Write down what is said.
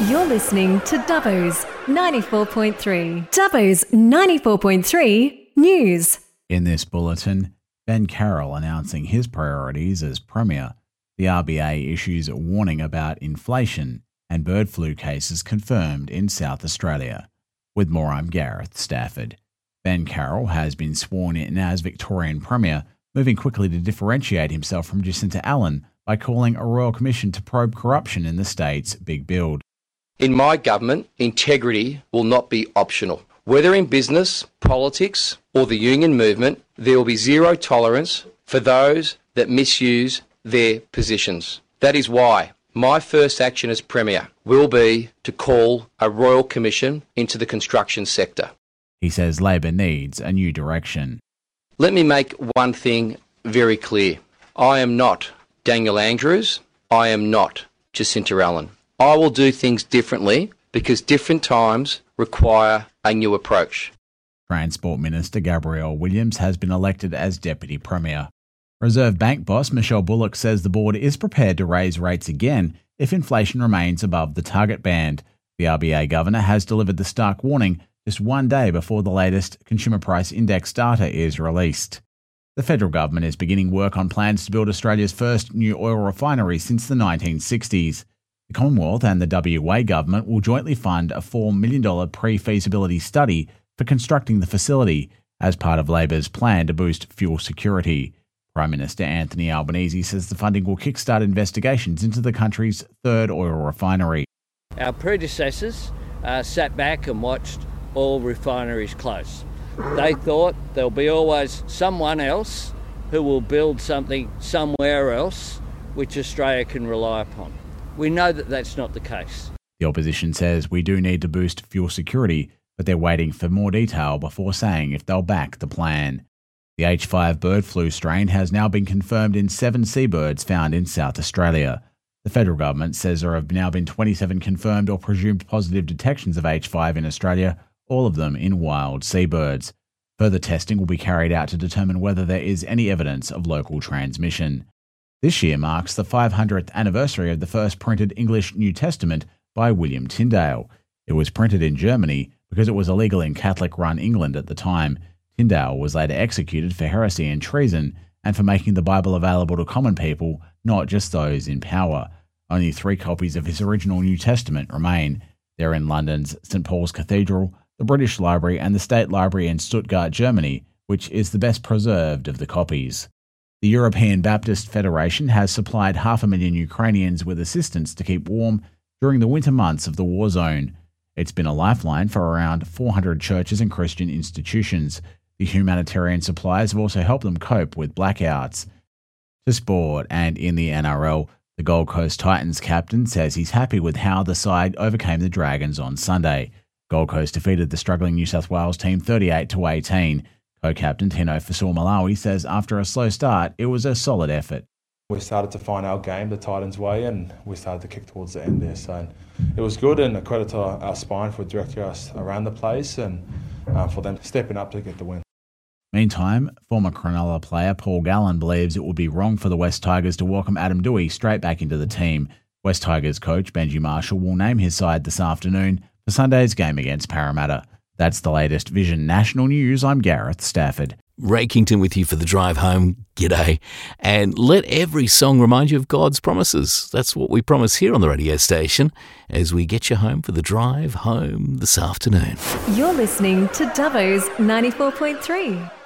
You're listening to Dubbo's 94.3. Dubbo's 94.3 News. In this bulletin, Ben Carroll announcing his priorities as Premier. The RBA issues a warning about inflation and bird flu cases confirmed in South Australia. With more, I'm Gareth Stafford. Ben Carroll has been sworn in as Victorian Premier, moving quickly to differentiate himself from Jacinta Allan by calling a royal commission to probe corruption in the state's big build. In my government, integrity will not be optional. Whether in business, politics or the union movement, there will be zero tolerance for those that misuse their positions. That is why my first action as Premier will be to call a royal commission into the construction sector. He says Labor needs a new direction. Let me make one thing very clear. I am not Daniel Andrews. I am not Jacinta Allan. I will do things differently because different times require a new approach. Transport Minister Gabrielle Williams has been elected as Deputy Premier. Reserve Bank boss Michelle Bullock says the board is prepared to raise rates again if inflation remains above the target band. The RBA governor has delivered the stark warning just one day before the latest Consumer Price Index data is released. The federal government is beginning work on plans to build Australia's first new oil refinery since the 1960s. The Commonwealth and the WA government will jointly fund a $4 million pre-feasibility study for constructing the facility as part of Labor's plan to boost fuel security. Prime Minister Anthony Albanese says the funding will kickstart investigations into the country's third oil refinery. Our predecessors sat back and watched oil refineries close. They thought there'll be always someone else who will build something somewhere else which Australia can rely upon. We know that that's not the case. The opposition says we do need to boost fuel security, but they're waiting for more detail before saying if they'll back the plan. The H5 bird flu strain has now been confirmed in 7 seabirds found in South Australia. The federal government says there have now been 27 confirmed or presumed positive detections of H5 in Australia, all of them in wild seabirds. Further testing will be carried out to determine whether there is any evidence of local transmission. This year marks the 500th anniversary of the first printed English New Testament by William Tyndale. It was printed in Germany because it was illegal in Catholic-run England at the time. Tyndale was later executed for heresy and treason and for making the Bible available to common people, not just those in power. Only 3 copies of his original New Testament remain. They're in London's St Paul's Cathedral, the British Library and the State Library in Stuttgart, Germany, which is the best preserved of the copies. The European Baptist Federation has supplied 500,000 Ukrainians with assistance to keep warm during the winter months of the war zone. It's been a lifeline for around 400 churches and Christian institutions. The humanitarian supplies have also helped them cope with blackouts. To sport, and in the NRL, the Gold Coast Titans captain says he's happy with how the side overcame the Dragons on Sunday. Gold Coast defeated the struggling New South Wales team 38-18. Co-captain Tino Fasua-Malawi says after a slow start, it was a solid effort. We started to find our game the Titans way and we started to kick towards the end there. So it was good, and a credit to our spine for directing us around the place and for them stepping up to get the win. Meantime, former Cronulla player Paul Gallen believes it would be wrong for the West Tigers to welcome Adam Doueihi straight back into the team. West Tigers coach Benji Marshall will name his side this afternoon for Sunday's game against Parramatta. That's the latest Vision National News. I'm Gareth Stafford. Ray Kington with you for the drive home. G'day. And let every song remind you of God's promises. That's what we promise here on the radio station as we get you home for the drive home this afternoon. You're listening to Dubbo's 94.3.